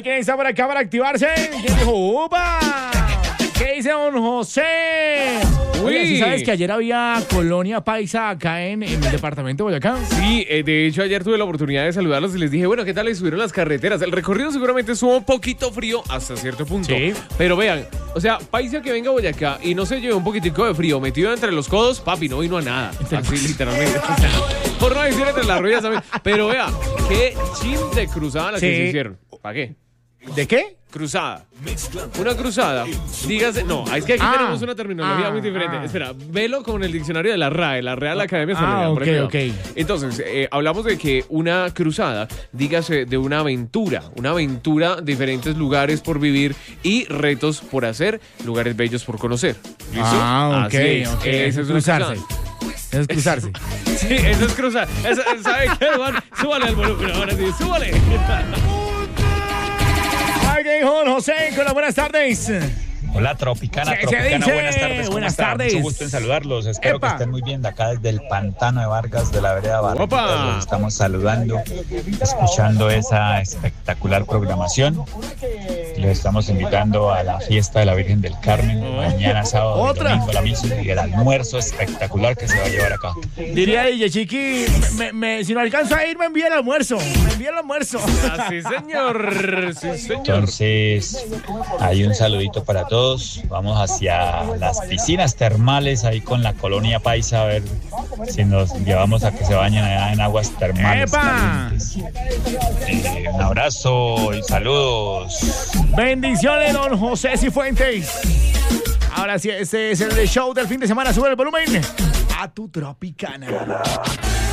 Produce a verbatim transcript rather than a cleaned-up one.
¿quién está por acá para activarse? ¿Quién dijo, upa? ¿Qué dice don José? Oye, ¿sí sabes que ayer había colonia paisa acá en, en el departamento de Boyacá? Sí, eh, de hecho ayer tuve la oportunidad de saludarlos y les dije, bueno, ¿qué tal les subieron las carreteras? El recorrido seguramente estuvo un poquito frío hasta cierto punto. Sí. Pero vean, o sea, paisa que venga a Boyacá y no se lleve un poquitico de frío metido entre los codos, papi, no vino a nada. Así literalmente. Por no decir entre las ruedas también. Pero vea, qué chin de cruzada la Sí. que se hicieron. ¿Para qué? ¿De qué? Cruzada. Una cruzada. Dígase, no, es que aquí Ah. tenemos una terminología Ah, muy diferente. ah. Espera, velo con el diccionario de la R A E, la Real Academia Ah, Española. ok, por ejemplo. ok. Entonces, eh, hablamos de que una cruzada, dígase de una aventura, una aventura, diferentes lugares por vivir y retos por hacer, lugares bellos por conocer. ¿Listo? Ah, ok, Así es. ok. Esa es una cruzarse. cruzada. Eso es cruzarse. Sí, eso es cruzar. Eso, ¿sabe qué, Juan? Súbale el volumen ahora sí, súbale. Ay, ¿qué dijo don José? Con las buenas tardes. Hola, Tropicana, ¿Qué se Tropicana, dice? buenas tardes. ¿Cómo Buenas están? tardes. Mucho gusto en saludarlos. Espero Epa. que estén muy bien de acá desde el Pantano de Vargas de la vereda Barritas. Opa. Los estamos saludando, escuchando esa espectacular programación. Les estamos invitando a la fiesta de la Virgen del Carmen, mañana sábado y Otra. domingo la misma, y el almuerzo espectacular que se va a llevar acá. Diría D J Chiqui, me, me, si no alcanzo a ir, me envía el almuerzo. Me envía el almuerzo. Ah, sí, señor. Sí, señor. Entonces, hay un saludito para todos. Vamos hacia las piscinas termales ahí con la colonia paisa a ver si nos llevamos a que se bañen allá en aguas termales. ¡Epa! calientes. Eh, un abrazo y saludos. Bendiciones, don José Cifuentes. Ahora sí, este es el show del fin de semana. Sube el volumen a tu Tropicana.